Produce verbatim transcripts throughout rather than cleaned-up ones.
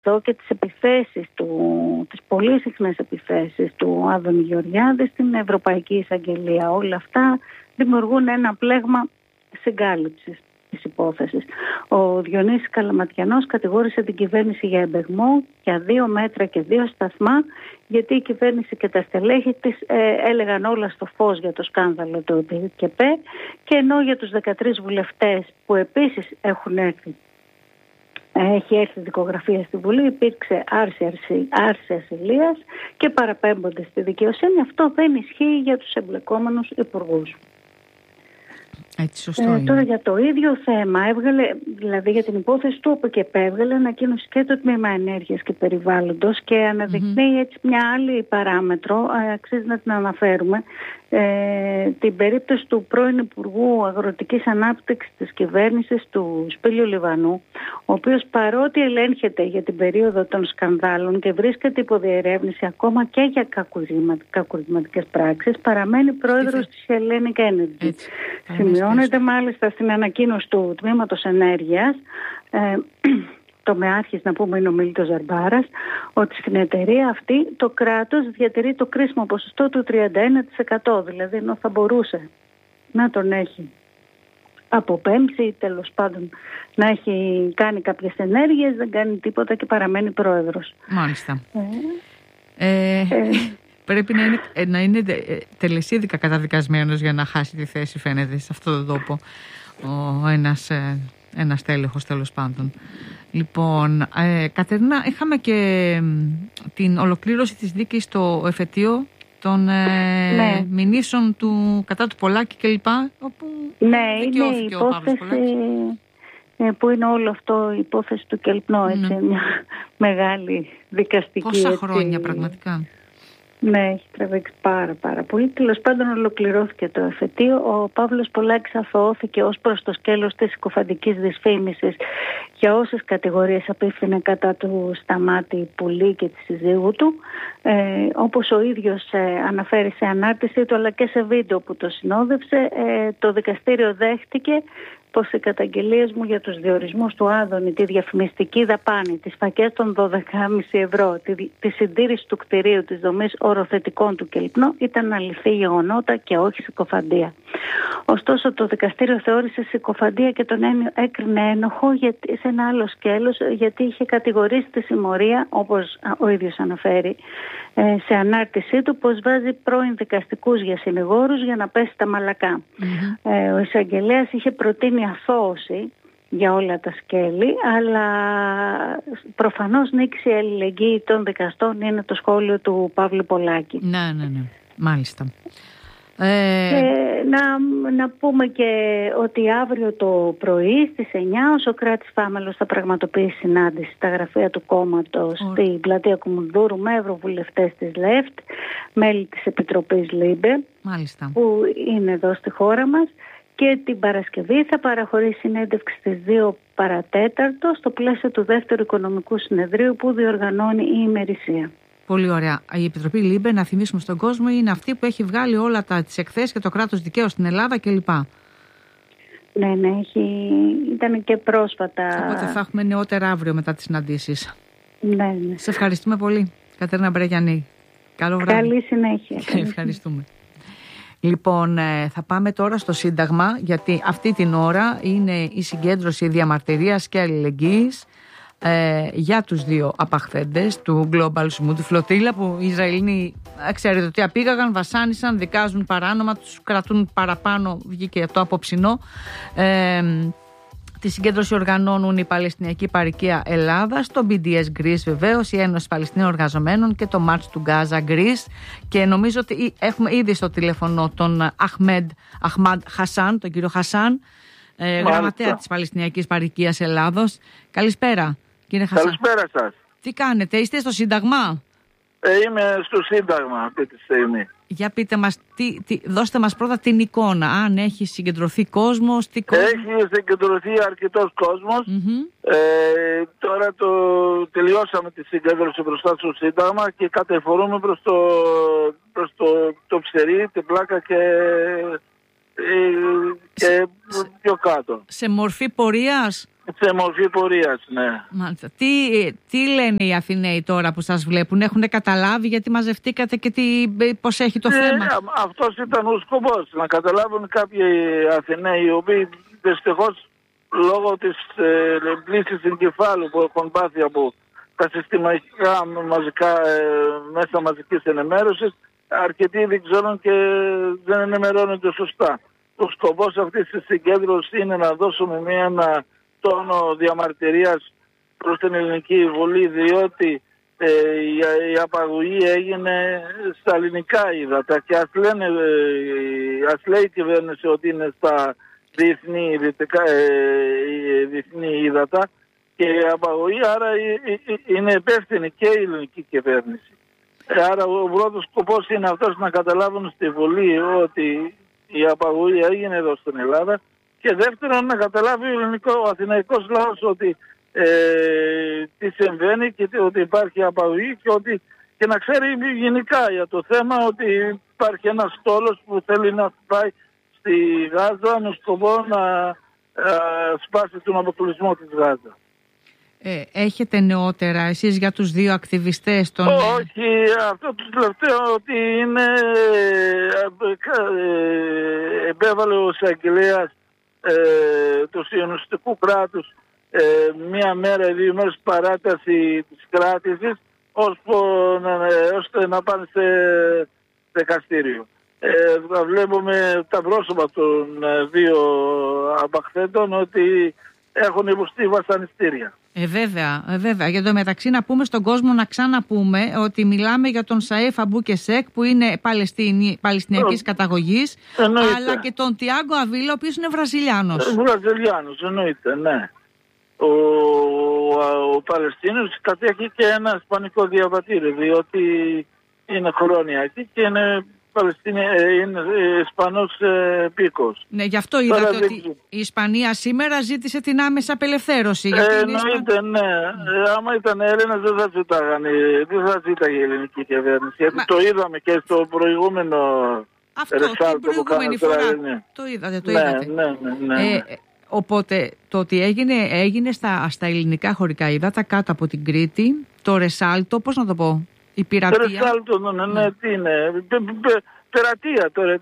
εδώ και τις επιθέσεις του, τις πολύ συχνές επιθέσεις του Άδωνη Γεωργιάδη στην Ευρωπαϊκή Εισαγγελία. Όλα αυτά δημιουργούν ένα πλέγμα συγκάλυψης της υπόθεσης. Ο Διονύσης Καλαματιανός κατηγόρησε την κυβέρνηση για εμπεγμό, για δύο μέτρα και δύο σταθμά, γιατί η κυβέρνηση και τα στελέχη της ε, έλεγαν όλα στο φως για το σκάνδαλο του ΚΕΠΕ, και ενώ για τους δεκατρείς βουλευτές που επίσης έχουν έρθει, έχει έρθει δικογραφία στη Βουλή, υπήρξε άρση, άρση, άρση ασυλίας και παραπέμπονται στη δικαιοσύνη. Αυτό δεν ισχύει για τους εμπλεκόμενους υπουργούς. Έτσι, σωστό ε, τώρα για το ίδιο θέμα έβγαλε, δηλαδή για την υπόθεση του ΟΠΕΚΕΠΕ, έβγαλε ανακοίνωση και το Τμήμα Ενέργειας και Περιβάλλοντος και αναδεικνύει mm-hmm. έτσι μια άλλη παράμετρο, αξίζει να την αναφέρουμε, ε, την περίπτωση του πρώην Υπουργού Αγροτικής Ανάπτυξης της κυβέρνησης του Σπύλιου Λιβανού, ο οποίος παρότι ελέγχεται για την περίοδο των σκανδάλων και βρίσκεται υπό διερεύνηση ακόμα και για κακουργηματικές πράξεις, παραμένει πρόεδρος της Hellenic Energy. Έτσι. Σημειώνεται μάλιστα στην ανακοίνωση του Τμήματος Ενέργειας, ε, το μεάρχης να πούμε είναι ο Μίλτος Ζαρμπάρας, ότι στην εταιρεία αυτή το κράτος διατηρεί το κρίσιμο ποσοστό του τριάντα ένα τοις εκατό, δηλαδή ενώ θα μπορούσε να τον έχει αποπέμψει ή τέλος πάντων να έχει κάνει κάποιες ενέργειες, δεν κάνει τίποτα και παραμένει πρόεδρος. Μάλιστα. Ε, ε, ε, πρέπει να είναι, να είναι τελεσίδικα καταδικασμένος για να χάσει τη θέση, φαίνεται, σε αυτόν τον τόπο ο ένας, ένας τέλεχος, τέλος πάντων. Λοιπόν, ε, Κατερίνα, είχαμε και την ολοκλήρωση της δίκης στο εφετείο των ε, ναι. μηνύσεων του, κατά του Πολάκη κλπ. Όπου ναι, είναι η υπόθεση που είναι όλο αυτό η υπόθεση του Κελπνό, έτσι, ναι. μια μεγάλη δικαστική. Πόσα έτσι, χρόνια πραγματικά. Ναι, έχει τραβήξει πάρα πάρα πολύ. Τέλος πάντων ολοκληρώθηκε το εφετείο. Ο Παύλος Πολάκης αθωώθηκε ως προς το σκέλος της συκοφαντικής δυσφήμισης για όσες κατηγορίες απίφθινε κατά του Σταμάτη Πουλή και της συζύγου του. Ε, όπως ο ίδιος ε, αναφέρει σε ανάρτησή του αλλά και σε βίντεο που το συνόδευσε, ε, το δικαστήριο δέχτηκε πως οι καταγγελίες μου για τους διορισμούς του Άδωνη, τη διαφημιστική δαπάνη, τις φακές των δώδεκα κόμμα πέντε ευρώ, τη, τη συντήρηση του κτηρίου, της δομής οροθετικών του Κελπνό ήταν αληθή γεγονότα και όχι συκοφαντία. Ωστόσο το δικαστήριο θεώρησε συκοφαντία και τον έκρινε ένοχο γιατί, σε ένα άλλο σκέλος, γιατί είχε κατηγορήσει τη συμμορία, όπως ο ίδιος αναφέρει σε ανάρτησή του, πως βάζει πρώην δικαστικούς για συνηγόρους για να πέσει τα μαλακά. Mm-hmm. Ε, ο εισαγγελέας είχε προτείνει αθώωση για όλα τα σκέλη, αλλά προφανώς νίκησε η αλληλεγγύη των δικαστών, είναι το σχόλιο του Παύλου Πολάκη. Ναι, ναι, ναι. Μάλιστα. Ε... Και να, να πούμε και ότι αύριο το πρωί στις εννιά ο Σωκράτης Φάμελος θα πραγματοποιήσει συνάντηση στα γραφεία του κόμματος oh. στην πλατεία Κουμουνδούρου με ευρωβουλευτές της ΛΕΦΤ, μέλη της Επιτροπής ΛΥΜΠΕ, Μάλιστα. που είναι εδώ στη χώρα μας, και την Παρασκευή θα παραχωρήσει συνέντευξη στις δύο παρατέταρτο στο πλαίσιο του δεύτερου οικονομικού συνεδρίου που διοργανώνει η ημερησία. Πολύ ωραία. Η Επιτροπή ΛΥΜΠΕ, να θυμίσουμε στον κόσμο, είναι αυτή που έχει βγάλει όλα τα τις εκθέσεις για το κράτος δικαίου στην Ελλάδα κλπ. Ναι, ναι, έχει... ήταν και πρόσφατα. Οπότε θα έχουμε νεότερα αύριο μετά τις συναντήσεις. Ναι, ναι. Σε ευχαριστούμε πολύ, Κατερίνα Μπρεγιανή. Καλό βράδυ. Καλή συνέχεια. Ευχαριστούμε. Λοιπόν, θα πάμε τώρα στο Σύνταγμα, γιατί αυτή την ώρα είναι η συγκέντρωση διαμαρτυρίας και αλληλεγγύης ε, για τους δύο απαχθέντες του Global Smooth Flotilla, που οι Ισραηλοί, ξέρετε ότι απήγαγαν, βασάνισαν, δικάζουν παράνομα, τους κρατούν παραπάνω, βγήκε το απόψινό. Ε, Τη συγκέντρωση οργανώνουν η Παλαιστινιακή Παροικία Ελλάδας, το μπι ντι ες Greece βεβαίως, η Ένωση Παλαιστινίων Εργαζομένων και το March to Gaza Greece. Και νομίζω ότι έχουμε ήδη στο τηλέφωνο τον Αχμέντ Αχμάντ Χασάν, τον κύριο Χασάν, ε, γραμματέα της Παλαιστινιακής Παροικίας Ελλάδος. Καλησπέρα, κύριε Χασάν. Καλησπέρα σας. Τι κάνετε, είστε στο Σύνταγμα? Ε, είμαι στο Σύνταγμα αυτή τη στιγμή. Για πείτε μας, τι, τι, δώστε μας πρώτα την εικόνα, αν έχει συγκεντρωθεί κόσμος, τι κόσμο... Έχει συγκεντρωθεί αρκετός κόσμος. Mm-hmm. Ε, τώρα το τελειώσαμε τη συγκέντρωση μπροστά στο Σύνταγμα και κατεφορούμε προς το, προς το, το Ψερί, την Πλάκα και και σε, πιο κάτω. Σε μορφή πορείας? Σε μορφή πορείας, ναι. Μάλιστα. Τι, τι λένε οι Αθηναίοι τώρα που σας βλέπουν, έχουν καταλάβει γιατί μαζευτήκατε και τι, πώς έχει το ε, θέμα? Αυτός ήταν ο σκοπός, να καταλάβουν κάποιοι Αθηναίοι, οι οποίοι δυστυχώς λόγω της ε, πλήσης εγκεφάλου που έχουν πάθει από τα συστηματικά μαζικά, ε, μέσα μαζικής ενημέρωσης, αρκετοί δεν ξέρουν και δεν ενημερώνονται σωστά. Ο σκοπός αυτής της συγκέντρωσης είναι να δώσουμε μια, ένα τόνο διαμαρτυρίας προς την ελληνική βουλή, διότι ε, η, η απαγωγή έγινε στα ελληνικά ύδατα και ας, λένε, ε, ας λέει η κυβέρνηση ότι είναι στα διεθνή, ε, διεθνή ύδατα και η απαγωγή άρα είναι υπεύθυνη και η ελληνική κυβέρνηση. Άρα ο πρώτος σκοπός είναι αυτός, να καταλάβουν στη Βουλή ότι η απαγωγή έγινε εδώ στην Ελλάδα, και δεύτερον να καταλάβει ο, ελληνικό, ο αθηναϊκός λαός ότι ε, τι συμβαίνει και ότι υπάρχει απαγωγή και, ότι, και να ξέρει γενικά για το θέμα ότι υπάρχει ένας στόλος που θέλει να πάει στη Γάζα με σκοπό να ε, σπάσει τον αποκλεισμό της Γάζα. Ε, έχετε νεότερα εσείς για τους δύο ακτιβιστές των... Όχι, αυτό το τελευταίο ότι είναι ε, επέβαλε ο εισαγγελέας ε, του σιωνιστικού κράτους ε, μία μέρα ή δύο μέρες παράταση της κράτησης ώστε να πάνε σε δικαστήριο. Ε, βλέπουμε τα πρόσωπα των δύο απαχθέντων ότι έχουν υποστεί βασανιστήρια. Ε, βέβαια, ε, βέβαια. Για το μεταξύ να πούμε στον κόσμο, να ξαναπούμε ότι μιλάμε για τον Σαΐφ Αμπού Κεσέκ που είναι Παλαιστίνη, παλαιστινιακής καταγωγής, εννοείται. Αλλά και τον Τιάγκο Αβίλα, ο οποίος είναι Βραζιλιάνος. Ε, Βραζιλιάνος, εννοείται, ναι. Ο, ο, ο Παλαιστίνιος κατέχει και ένα ισπανικό διαβατήριο, διότι είναι χρόνια εκεί και είναι Παλαιστίνη, είναι Ισπανός πίκος. Ναι, γι' αυτό είδατε Τώρα, ότι δεν... η Ισπανία σήμερα ζήτησε την άμεση απελευθέρωση. Ε, εννοείται, Ισπαν... ναι. Ε, άμα ήταν Έλληνας δεν θα ζητάγανε, δεν θα ζήταγε η ελληνική κυβέρνηση. Γιατί Μα... το είδαμε και στο προηγούμενο ρεσάλτο την προηγούμενη που φορά. Ναι. Το είδατε, το ναι, είδατε. Ναι, ναι, ναι. Ε, οπότε το ότι έγινε, έγινε στα, στα ελληνικά χωρικά ύδατα κάτω από την Κρήτη, το ρεσάλτο, πώς να το πω, η πειρατεία. Το ρεσάλτο, ναι, ναι, ναι, τι είναι, πειρατεία τώρα,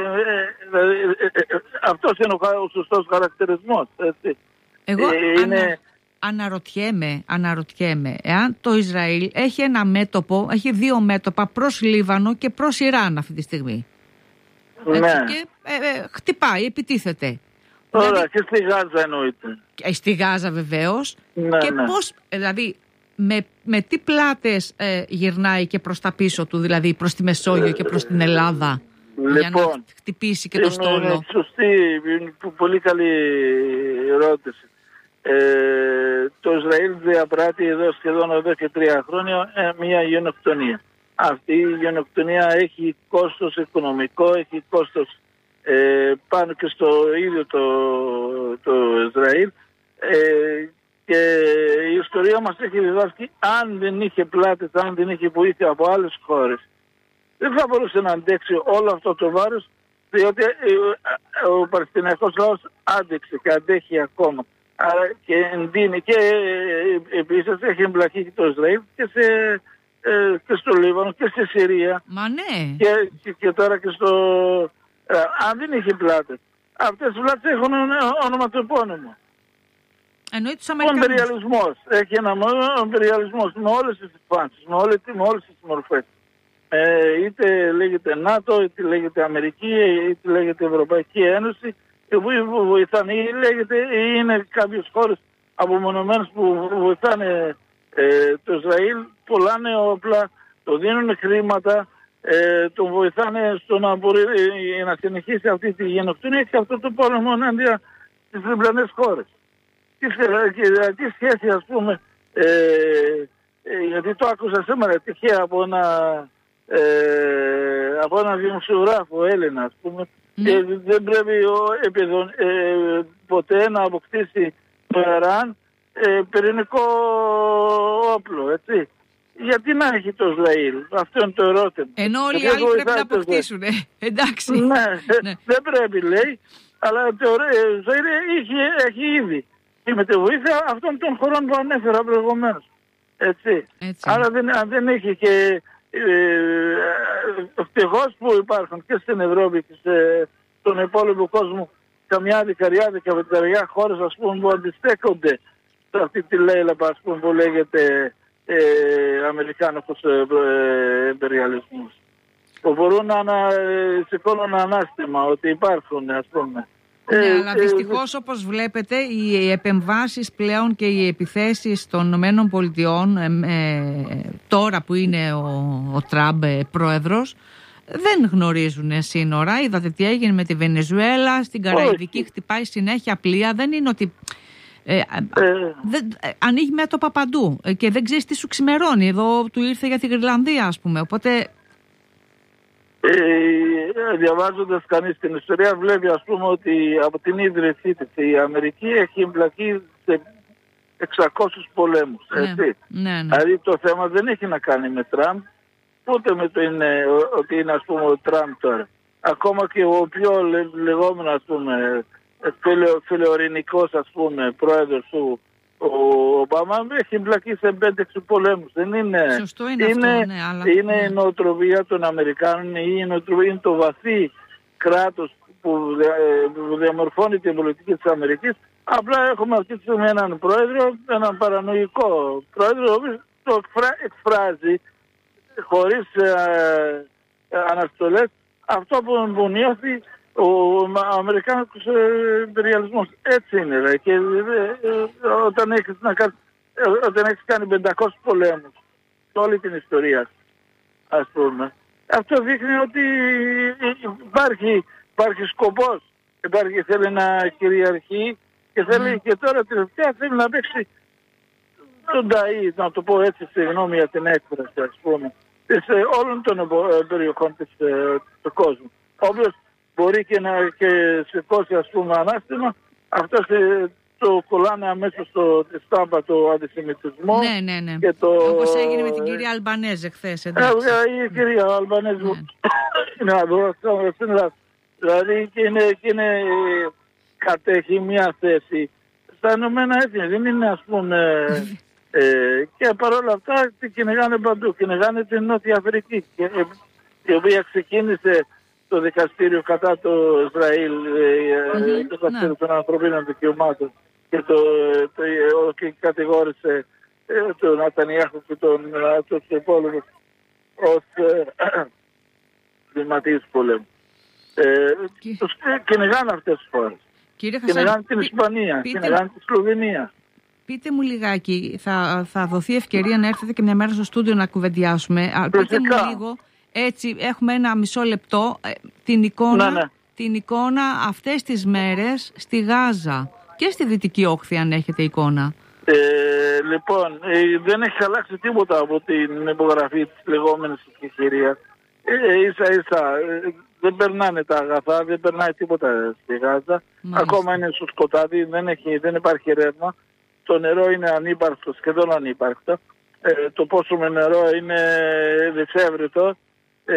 αυτός είναι ο σωστός χαρακτηρισμός, έτσι. Εγώ ε, είναι... ανα, αναρωτιέμαι, αναρωτιέμαι, εάν το Ισραήλ έχει ένα μέτωπο, έχει δύο μέτωπα προς Λίβανο και προς Ιράν αυτή τη στιγμή. Ναι. Έτσι, και ε, ε, χτυπάει, επιτίθεται. Ωραία, δηλαδή, και στη Γάζα εννοείται. Στη Γάζα βεβαίως. Ναι, και ναι. πώς, δηλαδή, με, με τι πλάτες ε, γυρνάει και προς τα πίσω του, δηλαδή προς τη Μεσόγειο και προς την Ελλάδα, λοιπόν, για να χτυπήσει και το στόλο. Είναι σωστή, είναι πολύ καλή ερώτηση. Ε, το Ισραήλ διαπράττει εδώ σχεδόν εδώ και τρία χρόνια ε, μια γενοκτονία. Αυτή η γενοκτονία έχει κόστος οικονομικό, έχει κόστος ε, πάνω και στο ίδιο το, το Ισραήλ ε, και η ιστορία μας έχει διδάσκει, αν δεν είχε πλάτες, αν δεν είχε βοήθεια από άλλες χώρες, δεν θα μπορούσε να αντέξει όλο αυτό το βάρος, διότι ο Παλαιστινιακός λαός άντεξε και αντέχει ακόμα. Άρα και εντείνει και επίσης έχει εμπλακεί και το Ισραήλ και, σε, και στο Λίβανο και στη Συρία. Μα ναι. Και, και, και τώρα και στο... αν δεν είχε πλάτες. Αυτές οι πλάτες έχουν ονοματεπώνυμο. Εννοεί τους Αμερικανούς. Ο εμπεριαλισμός. Έχει ένα εμπεριαλισμός με όλες τις εκφάνσεις, με, με όλες τις μορφές. Ε, είτε λέγεται ΝΑΤΟ, είτε λέγεται Αμερική, είτε λέγεται Ευρωπαϊκή Ένωση, και που βοηθάνε, ή λέγεται, ή είναι κάποιες χώρες απομονωμένες που βοηθάνε ε, το Ισραήλ, πουλάνε όπλα, το δίνουν χρήματα, ε, τον βοηθάνε στο να μπορεί ε, να συνεχίσει αυτή τη γενοκτονία και αυτό το πόλεμο ενάντια στις διπλανές χώρες. Τι, τι σχέση, ας πούμε, ε, ε, γιατί το άκουσα σήμερα τυχαία από ένα, ε, από ένα δημοσιογράφο Έλληνα, ας πούμε, mm. και δεν πρέπει ο, επιδον, ε, ποτέ να αποκτήσει το Ιράν ε, πυρηνικό όπλο, έτσι. γιατί να έχει το Ισραήλ? Αυτό είναι το ερώτημα. Ενώ όλοι οι άλλοι πρέπει να αποκτήσουν. Ε, εντάξει. Ναι, ναι, δεν πρέπει λέει, αλλά το Ισραήλ έχει, έχει ήδη. Και με τη βοήθεια αυτών των χωρών που ανέφερα προηγουμένως. Έτσι. Έτσι. Άρα δεν, δεν έχει και ε, ευτυχώς που υπάρχουν και στην Ευρώπη και σε, στον υπόλοιπο κόσμο καμιά δικαριάδικα βεταριά χώρες, ας πούμε, που αντιστέκονται σε αυτή τη λέιλαπα, ας πούμε, που λέγεται ε, Αμερικάνικος ε, ε, εμπεριαλισμός. Που μπορούν να ανα, σηκώνουν ανάστημα ότι υπάρχουν, ας πούμε. Ναι, ε, αλλά ε, δυστυχώς, όπως βλέπετε, οι επεμβάσεις πλέον και οι επιθέσεις των Ηνωμένων Πολιτειών ε, ε, τώρα που είναι ο, ο Τραμπ ε, πρόεδρος, δεν γνωρίζουν σύνορα. Είδατε τι έγινε με τη Βενεζουέλα, στην Καραϊβική όχι. Χτυπάει συνέχεια πλοία. Δεν είναι ότι ε, ε, δεν, ε, ανοίγει μέτωπα παντού ε, και δεν ξέρεις τι σου ξημερώνει. Εδώ του ήρθε για την Γρυλανδία, ας πούμε, οπότε... Ε, διαβάζοντας κανείς την ιστορία βλέπει, ας πούμε, ότι από την ίδρυσή της η Αμερική έχει εμπλακεί σε εξακόσιους πολέμους. Ναι, έτσι. Ναι, ναι. Δηλαδή το θέμα δεν έχει να κάνει με Τραμπ, ούτε με το είναι, ότι είναι, ας πούμε, ο Τραμπ τώρα. Ακόμα και ο πιο λε, λεγόμενο, ας πούμε, φιλεωρηνικός, ας πούμε, πρόεδρος του, ο Ομπάμα, έχει εμπλακεί σε πέντε έξι πολέμους. Δεν είναι. Σωστό είναι, είναι αυτό, ναι, αλλά... είναι ναι. η νοοτροπία των Αμερικάνων, ή η νοοτροπία, είναι το βαθύ κράτος που, που διαμορφώνει την πολιτική της Αμερικής. Απλά έχουμε αυτή τη στιγμή έναν πρόεδρο, έναν παρανοϊκό πρόεδρο, ο οποίος το εκφράζει χωρίς ε, ε, αναστολές αυτό που, που νιώθει ο Αμερικάνικος υπεριαλισμός. Έτσι είναι. Ρε. Και ε, ε, όταν έχεις, να, ε, όταν έχεις κάνει πεντακόσιους πολέμους σε όλη την ιστορία, ας πούμε, αυτό δείχνει ότι υπάρχει, υπάρχει σκοπός. Υπάρχει, θέλει να κυριαρχεί και θέλει mm. και τώρα τελευταία θέλει να παίξει τον ταΐ, να το πω έτσι, συγγνώμη για την έκφραση, ας πούμε, της, ε, όλων των ε, περιοχών της, ε, του κόσμου. Όποιος μπορεί και να και σηκώσει, ας πούμε, ανάστημα, αυτός ε, το κολλάνε αμέσως στο στάμπα το αντισημιτισμό. Ναι, ναι, ναι. Και το... όπως έγινε με την κυρία Αλμπανέζε χθες. Ε, η κυρία Αλμπανέζε είναι αδωραστό, δηλαδή και είναι, και είναι, κατέχει μια θέση στα Ηνωμένα Έθνη. Δεν είναι, ας πούμε... Ε, και παρόλα αυτά την κυνηγάνε παντού. Κυνηγάνε την Νότια Αφρική, και, ε, η οποία ξεκίνησε το δικαστήριο κατά το Ισραήλ, ε, mm-hmm. το δικαστήριο ναι. των ανθρωπίνων δικαιωμάτων, και, το, το, το, και κατηγόρησε ε, τον Νατανιάχου και τον, τους υπόλοιπους ως δημιουργείς πολέμου. Ε, και... Τους κυνηγάνε αυτές τις χώρες. Κυνηγάνε την Ισπανία, κυνηγάνε τη Σλοβενία. Πείτε μου λιγάκι, θα, θα δοθεί ευκαιρία να έρθετε και μια μέρα στο στούντιο να κουβεντιάσουμε. Πείτε μου λίγο, έτσι έχουμε ένα μισό λεπτό, την εικόνα, ναι, ναι. την εικόνα αυτές τις μέρες στη Γάζα και στη Δυτική Όχθη, αν έχετε εικόνα. Ε, λοιπόν, ε, δεν έχει αλλάξει τίποτα από την υπογραφή της λεγόμενης εκεχηρίας. Ε, ίσα ίσα ε, δεν περνάνε τα αγαθά, δεν περνάει τίποτα στη Γάζα. Μάλιστα. Ακόμα είναι στο σκοτάδι, δεν, έχει, δεν υπάρχει ρεύμα. Το νερό είναι ανύπαρκτο, σχεδόν ανύπαρκτο. Ε, το πόσο με νερό είναι δυσέβριτο. Ε,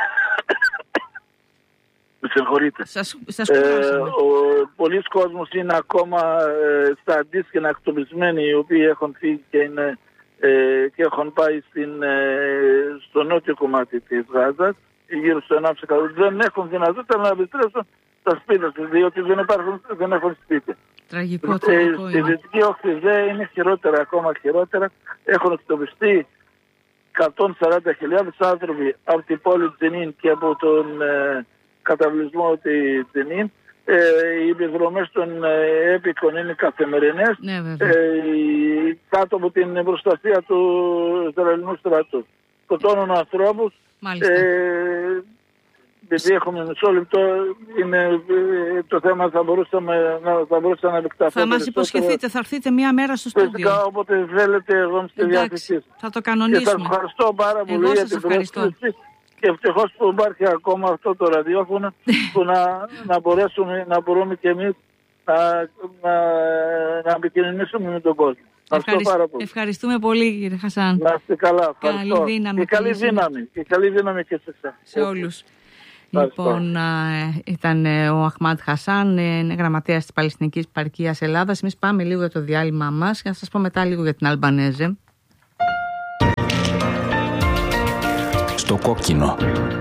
με συγχωρείτε. Σας, σας ε, ο, πολλοί κόσμος είναι ακόμα ε, στα αντίσκηνα εκτοπισμένοι, οι οποίοι έχουν φύγει και, είναι, ε, και έχουν πάει στην, ε, στο νότιο κομμάτι της Γάζας, γύρω στο ενάμιση τοις εκατό. Δεν έχουν δυνατότητα να επιστρέψουν στα σπίτια τους, διότι δεν, υπάρχουν, δεν έχουν σπίτια. Τραγικό, τραγικό ε, στη Δυτική Όχθη δε είναι χειρότερα, ακόμα χειρότερα. Έχουν εκτοπιστεί εκατόν σαράντα χιλιάδες άνθρωποι από την πόλη Τζενίν και από τον ε, καταβλισμό τη Τζενίν. Ε, οι επιδρομές των ε, έπικων είναι καθημερινές, ναι, ε, κάτω από την προστασία του Ισραηλινού στρατού. Σκοτώνουν ανθρώπους. Ε, επειδή έχουμε μισό λεπτό, είναι το θέμα, θα μπορούσαμε να, θα μπορούσα να επεκταθώ. Θα μας υποσχεθείτε, θα έρθετε μία μέρα στο στούντιο. Φυσικά, όποτε θέλετε, εγώ είμαι στη διάθεσή. Θα το κανονίσουμε. Και σας ευχαριστώ πάρα πολύ εγώ για την πρόσκληση. Και ευτυχώς που υπάρχει ακόμα αυτό το ραδιόφωνο που να, να, μπορέσουμε, να μπορούμε και εμείς να, να, να επικοινωνήσουμε με τον κόσμο. Ευχαριστώ πάρα πολύ. Ευχαριστούμε πολύ, κύριε Χασάν. Να είστε καλά. Ευχαριστώ. Καλή δύναμη. Και καλή δύναμη. Και καλή δύναμη και σε εσάς. Σε όλους. Λοιπόν, ήταν ο Αχμάντ Χασάν, είναι γραμματέας της Παλαιστινικής Επαρχίας Ελλάδας. Εμείς πάμε λίγο για το διάλειμμα μας και θα σας πω μετά λίγο για την Αλμπανέζε. Στο κόκκινο.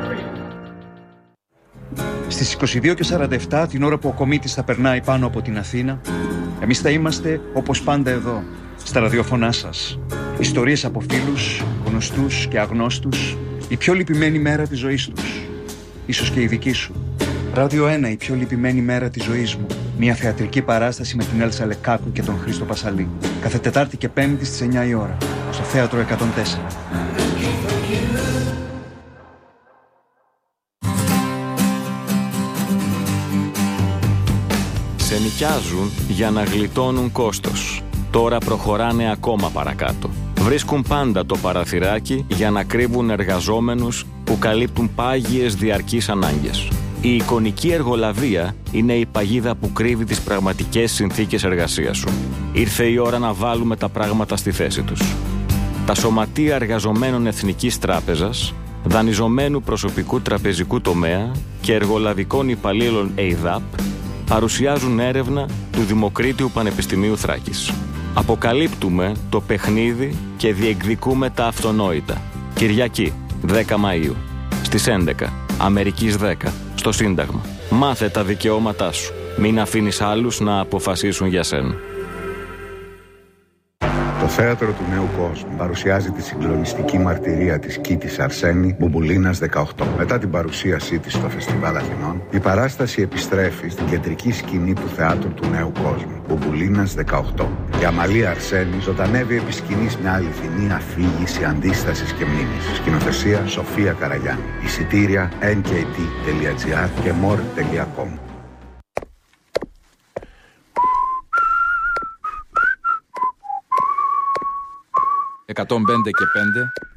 Στις είκοσι δύο και σαράντα επτά, την ώρα που ο κομίτης θα περνάει πάνω από την Αθήνα, εμείς θα είμαστε όπως πάντα εδώ, στα ραδιοφωνά σας. Ιστορίες από φίλους, γνωστούς και αγνώστους, η πιο λυπημένη μέρα της ζωής τους. Ίσως και η δική σου. Ράδιο ένα, η πιο λυπημένη μέρα της ζωής μου. Μια θεατρική παράσταση με την Έλσα Λεκάκου και τον Χρήστο Πασαλή. Κάθε Τετάρτη και Πέμπτη στις εννιά η ώρα, στο Θέατρο εκατόν τέσσερα. Σε νοικιάζουν για να γλιτώνουν κόστος. Τώρα προχωράνε ακόμα παρακάτω. Βρίσκουν πάντα το παραθυράκι για να κρύβουν εργαζόμενους που καλύπτουν πάγιες διαρκείς ανάγκες. Η εικονική εργολαβία είναι η παγίδα που κρύβει τις πραγματικές συνθήκες εργασίας σου. Ήρθε η ώρα να βάλουμε τα πράγματα στη θέση τους. Τα σωματεία εργαζομένων Εθνικής Τράπεζας, δανειζομένου προσωπικού τραπεζικού τομέα και εργολαβικών υπαλλήλων ΕΙΔΑΠ παρουσιάζουν έρευνα του Δημοκρίτιου Πανεπιστημίου Θράκης. Αποκαλύπτουμε το παιχνίδι και διεκδικούμε τα αυτονόητα. Κυριακή, δέκα Μαΐου, στις έντεκα, Αμερικής δέκα, στο Σύνταγμα. Μάθε τα δικαιώματά σου. Μην αφήνεις άλλους να αποφασίσουν για σένα. Το Θέατρο του Νέου Κόσμου παρουσιάζει τη συγκλονιστική μαρτυρία της Κίτης Αρσένη Μπουμπουλίνας δεκαοκτώ. Μετά την παρουσίασή της στο Φεστιβάλ Αθηνών, η παράσταση επιστρέφει στην κεντρική σκηνή του Θεάτρου του Νέου Κόσμου. Μπουμπουλίνας δεκαοκτώ. Η Αμαλία Αρσένη ζωντανεύει επί σκηνής μια αληθινή αφήγηση αντίστασης και μνήμης. Σκηνοθεσία Σοφία Καραγιάννη. Εισιτήρια εν κέι τι τελεία τζι άρ και μορ τελεία κομ. εκατόν πέντε και πέντε